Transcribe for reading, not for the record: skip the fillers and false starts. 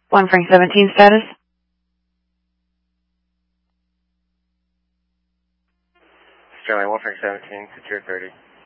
1 Frank 17 status. Sterling 1 Frank 17, secure 30.